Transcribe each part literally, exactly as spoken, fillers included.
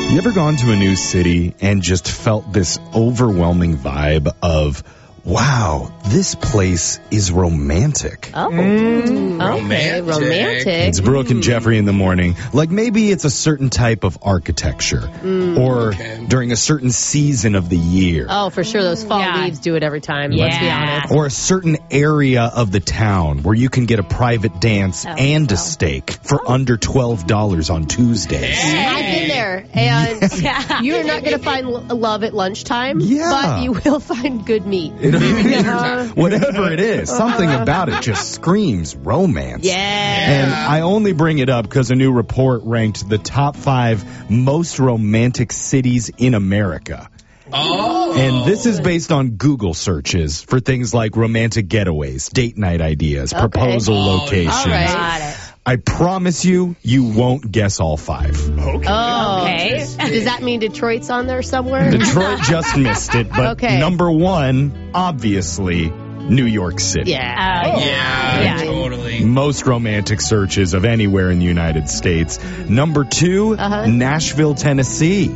You ever gone to a new city and just felt this overwhelming vibe of, wow, this place is romantic? Oh, Mm, okay, romantic. romantic. It's Brooke and Jeffrey in the morning. Like maybe it's a certain type of architecture or Okay. during a certain season of the year. Oh, for sure. Those fall Yeah. leaves do it every time. Let's be Yeah. honest. Or a certain area of the town where you can get a private dance Oh, and oh. a steak for under twelve dollars on Tuesdays. I've been there, and Yeah. you're not going to find l- love at lunchtime, Yeah. but you will find good meat. Whatever it is, something about it just screams romance. Yeah. And I only bring it up because a new report ranked the top five most romantic cities in America. Oh. And this is based on Google searches for things like romantic getaways, date night ideas, Okay. proposal Oh, locations. all right. Got it. I promise you, you won't guess all five. Okay. Oh, Okay. Does that mean Detroit's on there somewhere? Detroit just missed it, but Okay. number one, obviously, New York City. Yeah. Oh. Yeah, Yeah. totally. Most romantic searches of anywhere in the United States. Number two, Uh-huh. Nashville, Tennessee.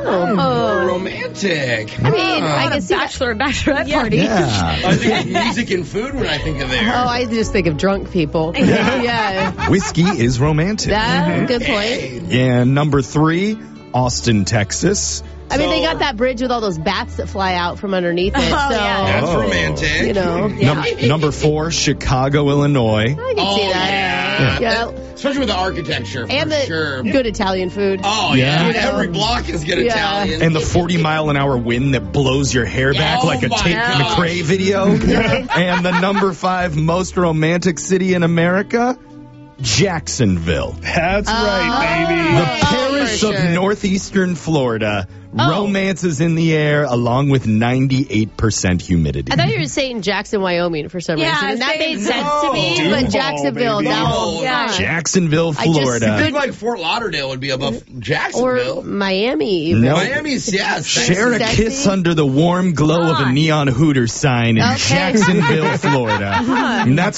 Oh. Romantic. I mean, I What can a see that. bachelor and bachelorette party. Yeah. I think of music and food when I think of there. Oh, I just think of drunk people. Yeah. Whiskey is romantic. That, good point. And number three, Austin, Texas. I mean, they So- got that bridge with all those bats that fly out from underneath it. Oh, so, yeah. That's Oh. romantic. you know, Num- number four, Chicago, Illinois. I can Oh, see that. yeah. Yeah. Especially with the architecture, for And the sure. good Italian food. Oh, Yeah. yeah. You know. Every block is good Yeah. Italian. And the forty mile an hour wind that blows your hair back Oh like a my Tate gosh. McRae video. And the number five most romantic city in America, Jacksonville. That's Oh. right, baby. The Oh, Paris for of sure. northeastern Florida. Oh. Romance is in the air along with ninety-eight percent humidity. I thought you were saying Jackson, Wyoming for some Yeah, reason. And that same. made sense to me. No. But Duval, Jacksonville, baby. that No. was Yeah. fun. Jacksonville, I just- Florida. I think like Fort Lauderdale would be above Or Jacksonville. Miami. Even. No. Miami's, yeah. sexy. Share a Sexy. kiss under the warm glow of a on. neon Hooters sign in Okay. Jacksonville, Florida. And that's